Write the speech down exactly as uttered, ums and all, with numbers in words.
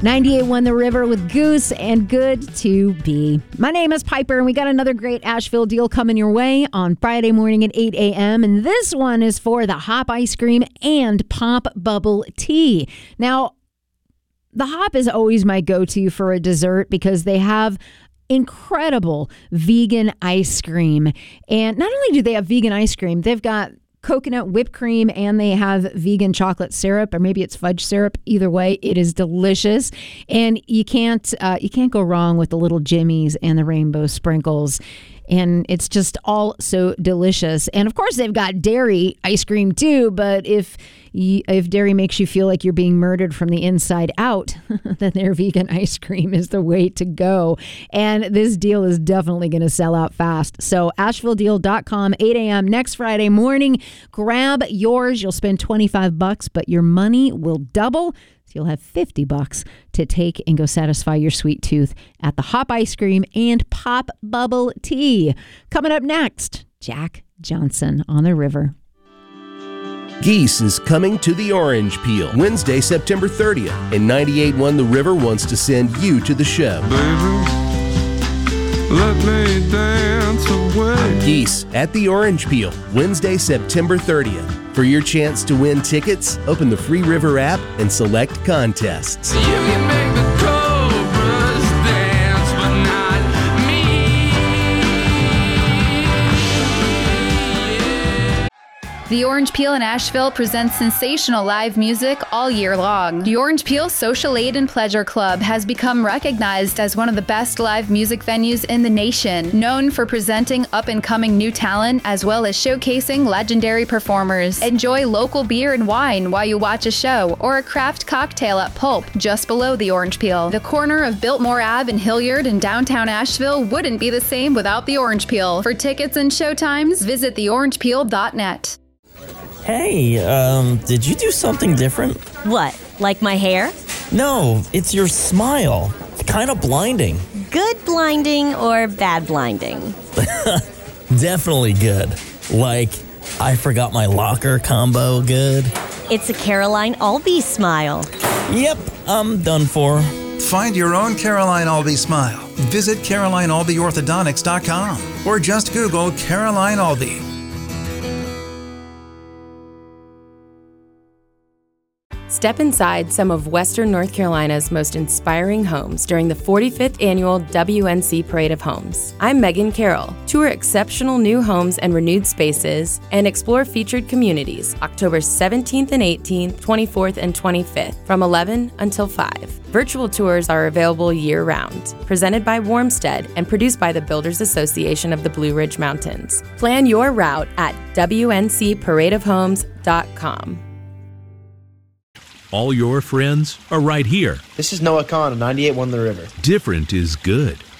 ninety-eight point one The River with Goose and Good to Be. My name is Piper, and we got another great Asheville deal coming your way on Friday morning at eight a.m. And this one is for the Hop Ice Cream and Pop Bubble Tea. Now, the Hop is always my go-to for a dessert because they have incredible vegan ice cream. And not only do they have vegan ice cream, they've got coconut whipped cream, and they have vegan chocolate syrup, or maybe it's fudge syrup. Either way, it is delicious, and you can't uh, you can't go wrong with the little jimmies and the rainbow sprinkles. And it's just all so delicious. And of course, they've got dairy ice cream too. But if you, if dairy makes you feel like you're being murdered from the inside out, then their vegan ice cream is the way to go. And this deal is definitely going to sell out fast. So asheville deal dot com, eight a.m. next Friday morning. Grab yours. You'll spend twenty-five bucks, but your money will double. You'll have fifty bucks to take and go satisfy your sweet tooth at the Hop Ice Cream and Pop Bubble Tea. Coming up next, Jack Johnson on the River. Geese is coming to the Orange Peel Wednesday, September thirtieth, and ninety-eight point one The River wants to send you to the show. Baby, let me dance away. Geese at the Orange Peel Wednesday, September thirtieth. For your chance to win tickets, open the Free River app and select contests. You can make the cobras dance, but not me. Yeah. The Orange Peel in Asheville presents sensational live music all year long. The Orange Peel Social Aid and Pleasure Club has become recognized as one of the best live music venues in the nation, known for presenting up-and-coming new talent as well as showcasing legendary performers. Enjoy local beer and wine while you watch a show, or a craft cocktail at Pulp, just below the Orange Peel. The corner of Biltmore Ave in Hilliard in downtown Asheville wouldn't be the same without the Orange Peel. For tickets and showtimes, visit the orange peel dot net. Hey, um, did you do something different? What, like my hair? No, it's your smile. It's kind of blinding. Good blinding or bad blinding? Definitely good. Like, I forgot my locker combo good. It's a Caroline Albee smile. Yep, I'm done for. Find your own Caroline Albee smile. Visit caroline albee orthodontics dot com or just Google Caroline Albee. Step inside some of Western North Carolina's most inspiring homes during the forty-fifth Annual W N C Parade of Homes. I'm Megan Carroll. Tour exceptional new homes and renewed spaces, and explore featured communities October seventeenth and eighteenth, twenty-fourth and twenty-fifth from eleven until five. Virtual tours are available year-round. Presented by Warmstead and produced by the Builders Association of the Blue Ridge Mountains. Plan your route at W N C parade of homes dot com. All your friends are right here. This is Noah Kahn of ninety-eight point one The River. Different is good.